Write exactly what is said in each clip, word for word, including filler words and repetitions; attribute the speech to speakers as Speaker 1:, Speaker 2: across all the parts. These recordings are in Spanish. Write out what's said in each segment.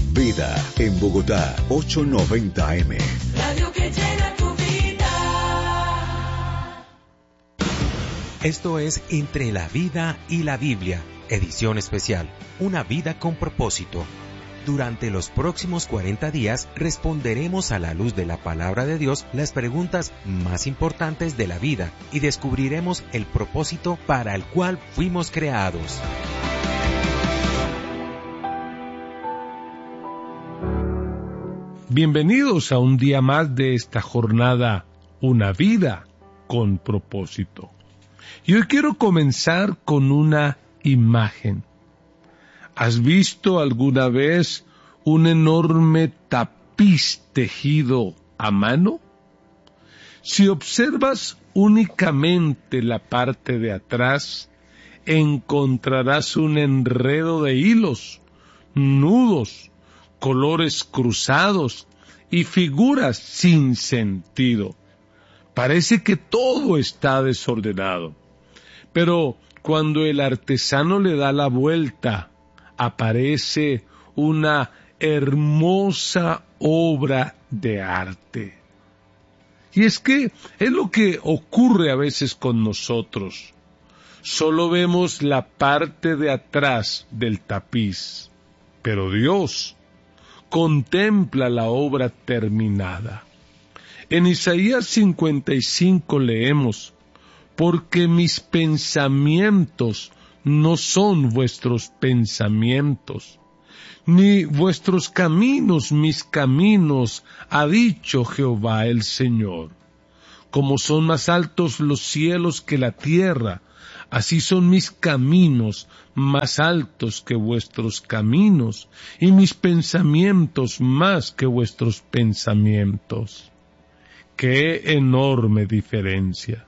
Speaker 1: Vida en Bogotá, ochocientos noventa eme.
Speaker 2: Radio que llena tu vida.
Speaker 3: Esto es Entre la Vida y la Biblia, edición especial, una vida con propósito. Durante los próximos cuarenta días responderemos a la luz de la palabra de Dios las preguntas más importantes de la vida y descubriremos el propósito para el cual fuimos creados.
Speaker 4: Bienvenidos a un día más de esta jornada, una vida con propósito. Y hoy quiero comenzar con una imagen. ¿Has visto alguna vez un enorme tapiz tejido a mano? Si observas únicamente la parte de atrás, encontrarás un enredo de hilos, nudos, colores cruzados y figuras sin sentido. Parece que todo está desordenado, pero cuando el artesano le da la vuelta, aparece una hermosa obra de arte. Y es que es lo que ocurre a veces con nosotros. Solo vemos la parte de atrás del tapiz, pero Dios contempla la obra terminada. En Isaías cincuenta y cinco leemos: porque mis pensamientos no son vuestros pensamientos, ni vuestros caminos mis caminos, ha dicho Jehová el Señor. Como son más altos los cielos que la tierra, así son mis caminos más altos que vuestros caminos, y mis pensamientos más que vuestros pensamientos. ¡Qué enorme diferencia!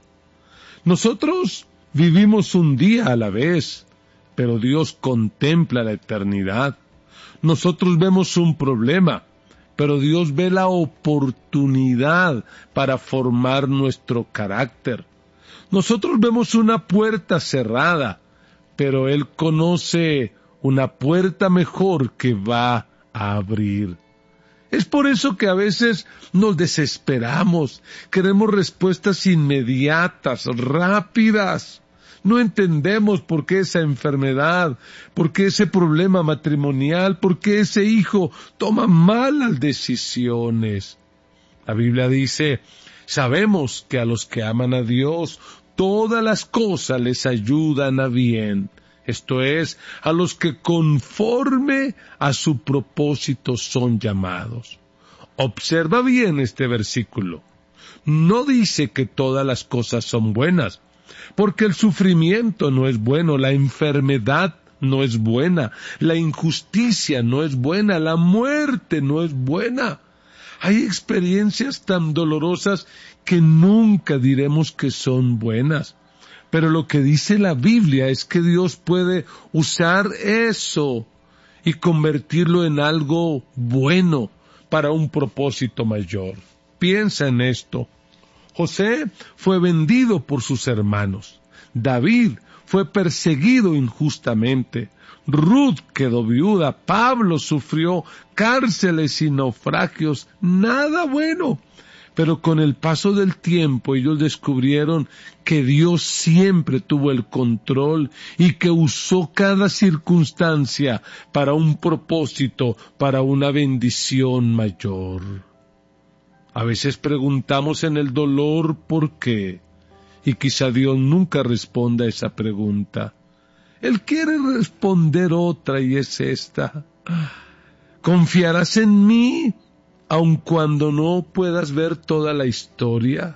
Speaker 4: Nosotros vivimos un día a la vez, pero Dios contempla la eternidad. Nosotros vemos un problema, pero Dios ve la oportunidad para formar nuestro carácter. Nosotros vemos una puerta cerrada, pero Él conoce una puerta mejor que va a abrir. Es por eso que a veces nos desesperamos, queremos respuestas inmediatas, rápidas. No entendemos por qué esa enfermedad, por qué ese problema matrimonial, por qué ese hijo toma malas decisiones. La Biblia dice: sabemos que a los que aman a Dios, todas las cosas les ayudan a bien. Esto es, a los que conforme a su propósito son llamados. Observa bien este versículo. No dice que todas las cosas son buenas, porque el sufrimiento no es bueno, la enfermedad no es buena, la injusticia no es buena, la muerte no es buena. Hay experiencias tan dolorosas que nunca diremos que son buenas. Pero lo que dice la Biblia es que Dios puede usar eso y convertirlo en algo bueno para un propósito mayor. Piensa en esto. José fue vendido por sus hermanos. David fue perseguido injustamente. Ruth quedó viuda. Pablo sufrió cárceles y naufragios. Nada bueno. Pero con el paso del tiempo ellos descubrieron que Dios siempre tuvo el control y que usó cada circunstancia para un propósito, para una bendición mayor. A veces preguntamos en el dolor ¿por qué? Y quizá Dios nunca responda a esa pregunta. Él quiere responder otra y es esta: ¿confiarás en mí aun cuando no puedas ver toda la historia?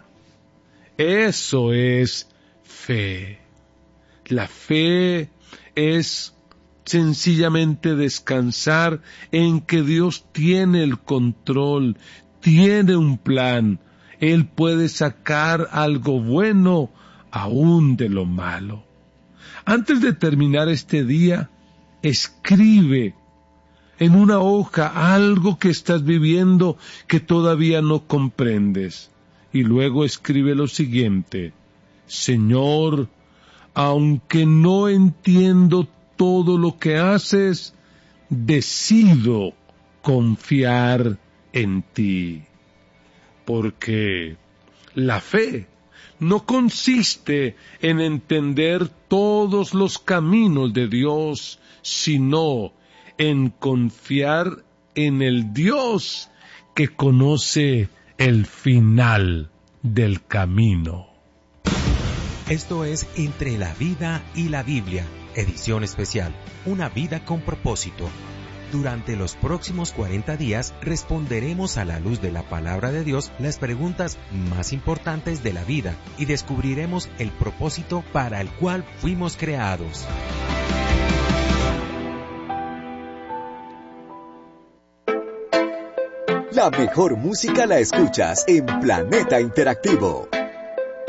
Speaker 4: Eso es fe. La fe es sencillamente descansar en que Dios tiene el control, tiene un plan. Él puede sacar algo bueno aún de lo malo. Antes de terminar este día, escribe en una hoja algo que estás viviendo que todavía no comprendes. Y luego escribe lo siguiente: Señor, aunque no entiendo todo lo que haces, decido confiar en ti. Porque la fe no consiste en entender todos los caminos de Dios, sino en confiar en el Dios que conoce el final del camino.
Speaker 3: Esto es Entre la Vida y la Biblia, edición especial, una vida con propósito. Durante los próximos cuarenta días responderemos a la luz de la palabra de Dios las preguntas más importantes de la vida y descubriremos el propósito para el cual fuimos creados.
Speaker 1: La mejor música la escuchas en Planeta Interactivo.